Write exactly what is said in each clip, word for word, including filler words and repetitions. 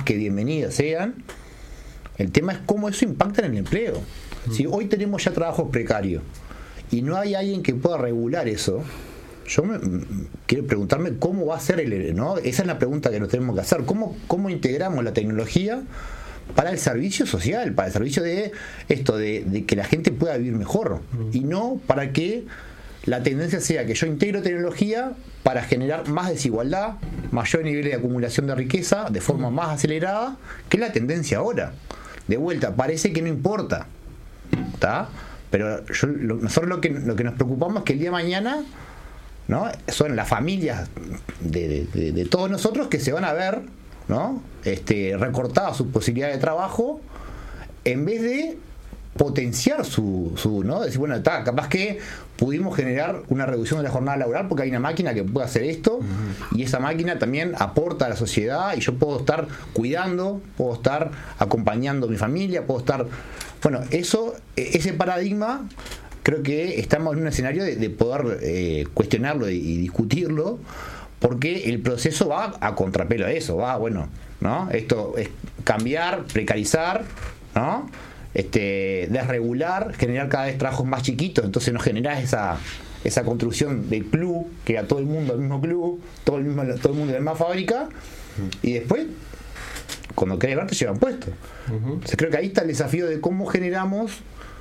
que bienvenidas sean. El tema es cómo eso impacta en el empleo. Mm. Si hoy tenemos ya trabajos precarios y no hay alguien que pueda regular eso, yo me, quiero preguntarme cómo va a ser el, ¿no? Esa es la pregunta que nos tenemos que hacer. ¿Cómo, cómo integramos la tecnología para el servicio social, para el servicio de esto, de, de que la gente pueda vivir mejor? Mm. Y no para que la tendencia sea que yo integro tecnología para generar más desigualdad, mayor nivel de acumulación de riqueza de forma más acelerada, que es la tendencia ahora. De vuelta, parece que no importa, ¿está? Pero yo, lo, nosotros lo que, lo que nos preocupamos es que el día de mañana, ¿no? Son las familias de, de, de, de todos nosotros que se van a ver, ¿no? Este, recortadas sus posibilidades de trabajo, en vez de potenciar su, su ¿no? Decir, bueno, está, capaz que pudimos generar una reducción de la jornada laboral porque hay una máquina que puede hacer esto, uh-huh. y esa máquina también aporta a la sociedad y yo puedo estar cuidando, puedo estar acompañando a mi familia, puedo estar... Bueno, eso, ese paradigma, creo que estamos en un escenario de, de poder eh, cuestionarlo y, y discutirlo, porque el proceso va a contrapelo a eso, va, bueno, ¿no? Esto es cambiar, precarizar, ¿no? Este, desregular, generar cada vez trabajos más chiquitos, entonces no generás esa, esa construcción del club, que a todo el mundo al mismo club, todo el, mismo, todo el mundo en la misma fábrica, uh-huh. y después, cuando querés ver, te llevan puesto. Uh-huh. Entonces creo que ahí está el desafío de cómo generamos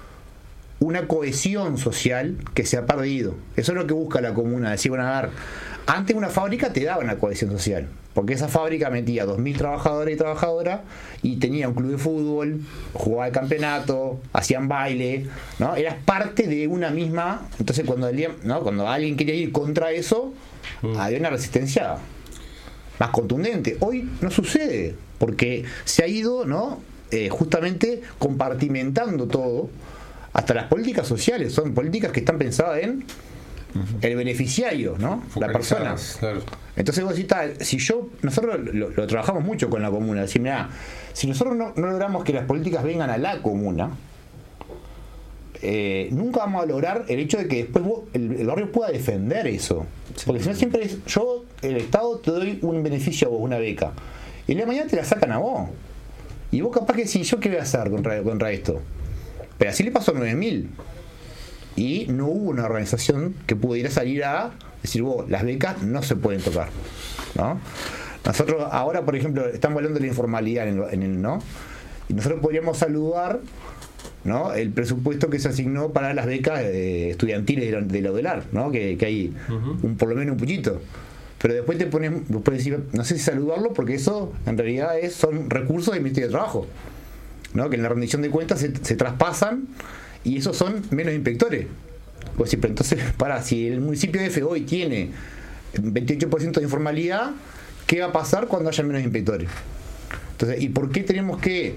una cohesión social que se ha perdido. Eso es lo que busca la comuna, decir, bueno, a ver, antes una fábrica te daba una cohesión social, porque esa fábrica metía dos mil trabajadores y trabajadoras y tenía un club de fútbol, jugaba el campeonato, hacían baile, ¿no? Eras parte de una misma. Entonces cuando alguien, ¿no? cuando alguien quería ir contra eso, mm. había una resistencia más contundente. Hoy no sucede, porque se ha ido, ¿no? Eh, justamente compartimentando todo. Hasta las políticas sociales son políticas que están pensadas en el beneficiario, ¿no? La persona. Claro. Entonces vos decís, tal, si yo, nosotros lo, lo trabajamos mucho con la comuna, decir, mirá, si nosotros no, no logramos que las políticas vengan a la comuna, eh, nunca vamos a lograr el hecho de que después vos, el, el barrio pueda defender eso. Sí. Porque si no siempre es, yo, el Estado, te doy un beneficio a vos, una beca, y en la mañana te la sacan a vos. Y vos capaz que si yo qué voy a hacer contra, contra esto. Pero así le pasó a nueve mil. Y no hubo una organización que pudiera salir a decir, vos, las becas no se pueden tocar, ¿no? Nosotros ahora, por ejemplo, estamos hablando de la informalidad en el, en el ¿no? Y nosotros podríamos saludar, ¿no? El presupuesto que se asignó para las becas eh, estudiantiles de, de la UDELAR, ¿no? Que, que hay uh-huh. un, por lo menos un puchito. Pero después te pones, vos puedes decir, no sé si saludarlo, porque eso en realidad es, son recursos del Ministerio de Trabajo, ¿no? Que en la rendición de cuentas se, se traspasan. Y esos son menos inspectores. Pues, pero entonces, para, si el municipio de F hoy tiene veintiocho por ciento de informalidad, ¿qué va a pasar cuando haya menos inspectores? Entonces, ¿y por qué tenemos que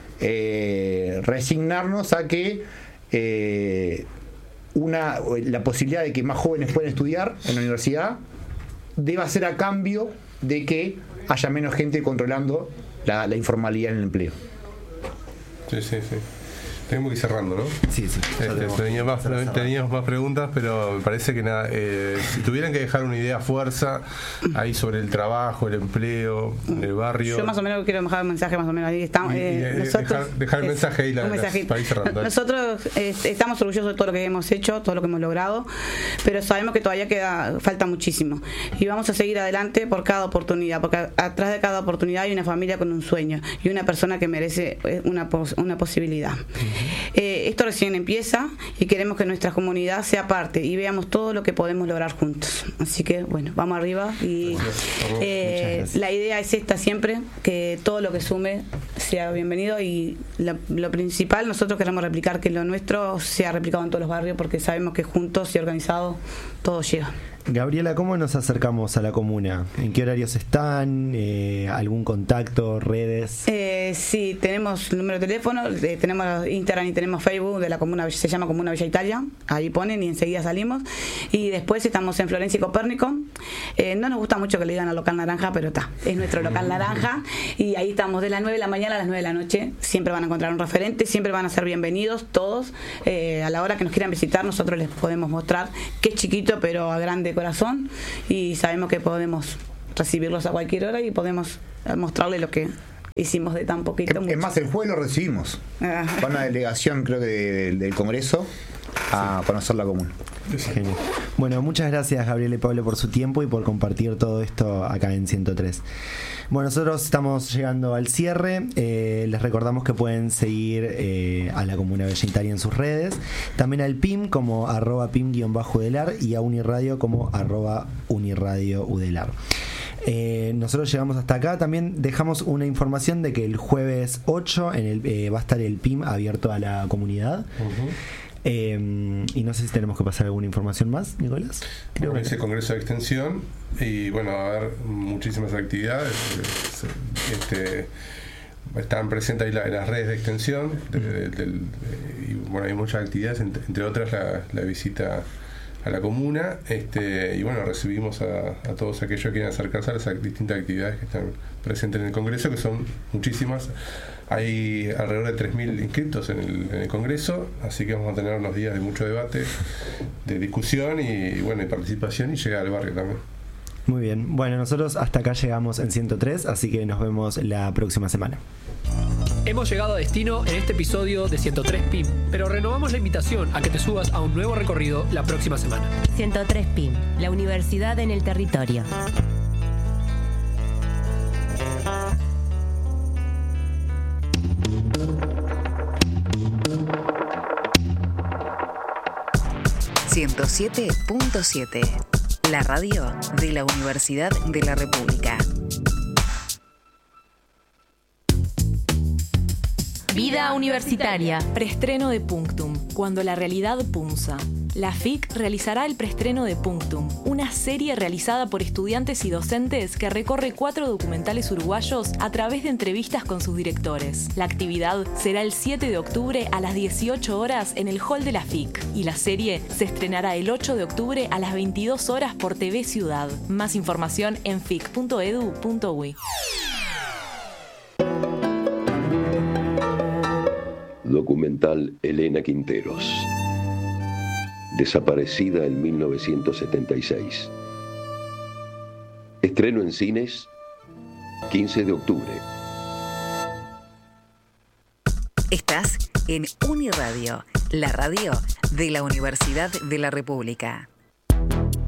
eh, resignarnos a que eh, una la posibilidad de que más jóvenes puedan estudiar en la universidad deba ser a cambio de que haya menos gente controlando la, la informalidad en el empleo? Sí, sí, sí. Tenemos que ir cerrando, ¿no? Sí, sí. Este, tenía más, teníamos más preguntas, pero me parece que nada. Eh, si tuvieran que dejar una idea a fuerza ahí sobre el trabajo, el empleo, el barrio. Yo más o menos quiero dejar un mensaje más o menos ahí. Estamos, y, eh, y, nosotros, dejar, dejar el mensaje ahí la, la, para ir cerrando. Nosotros eh, estamos orgullosos de todo lo que hemos hecho, todo lo que hemos logrado, pero sabemos que todavía queda falta muchísimo. Y vamos a seguir adelante por cada oportunidad, porque atrás de cada oportunidad hay una familia con un sueño y una persona que merece una, pos, una posibilidad. Eh, esto recién empieza y queremos que nuestra comunidad sea parte y veamos todo lo que podemos lograr juntos. Así que bueno, vamos arriba y eh, la idea es esta siempre, que todo lo que sume sea bienvenido y lo, lo principal, nosotros queremos replicar que lo nuestro sea replicado en todos los barrios porque sabemos que juntos y organizados todo llega. Gabriela, ¿cómo nos acercamos a la comuna? ¿En qué horarios están? Eh, ¿Algún contacto? ¿Redes? Eh, sí, tenemos el número de teléfono, eh, tenemos Instagram y tenemos Facebook de la comuna, se llama Comuna Villa Italia, ahí ponen y enseguida salimos. Y después estamos en Florencia y Copérnico. Eh, no nos gusta mucho que le digan al local naranja, pero está, es nuestro local naranja. Y ahí estamos de las nueve de la mañana a las nueve de la noche. Siempre van a encontrar un referente, siempre van a ser bienvenidos todos. Eh, a la hora que nos quieran visitar, nosotros les podemos mostrar que es chiquito, pero a grande corazón, y sabemos que podemos recibirlos a cualquier hora y podemos mostrarles lo que hicimos de tan poquito. Es, es más, el jueves lo recibimos. Ajá. Con una delegación, creo que de, de, del Congreso, a sí. conocer la comuna. Genial. Bueno, muchas gracias Gabriel y Pablo por su tiempo y por compartir todo esto acá en ciento tres. Bueno, nosotros estamos llegando al cierre. Eh, les recordamos que pueden seguir eh, a la Comuna Bella Italia en sus redes. También al P I M como arroba P I M-Udelar y a Uniradio como arroba Uniradio Udelar. Eh, nosotros llegamos hasta acá. También dejamos una información de que el jueves ocho en el, eh, va a estar el P I M abierto a la comunidad. Uh-huh. Eh, y no sé si tenemos que pasar alguna información más, Nicolás. Creo bueno, que ese congreso de extensión y bueno, va a haber muchísimas actividades. Este, están presentes ahí la, las redes de extensión de, de, de, de, y bueno, hay muchas actividades, entre, entre otras la, la visita a la comuna, este, y bueno, recibimos a, a todos aquellos que quieran acercarse a las distintas actividades que están presentes en el congreso, que son muchísimas. Hay alrededor de tres mil inscritos en el, en el Congreso, así que vamos a tener unos días de mucho debate, de discusión y, bueno, y participación y llegar al barrio también. Muy bien, bueno, nosotros hasta acá llegamos en ciento tres, así que nos vemos la próxima semana. Hemos llegado a destino en este episodio de ciento tres P I M, pero renovamos la invitación a que te subas a un nuevo recorrido la próxima semana. ciento tres P I M, la universidad en el territorio. ciento siete punto siete, la radio de la Universidad de la República. Vida universitaria. Preestreno de Punctum, cuando la realidad punza. La F I C realizará el preestreno de Punctum, una serie realizada por estudiantes y docentes que recorre cuatro documentales uruguayos a través de entrevistas con sus directores. La actividad será el siete de octubre a las dieciocho horas en el hall de la F I C y la serie se estrenará el ocho de octubre a las veintidós horas por T V Ciudad. Más información en fic punto edu punto uy. Documental Elena Quinteros. Desaparecida en mil novecientos setenta y seis. Estreno en cines quince de octubre. Estás en Uniradio, la radio de la Universidad de la República.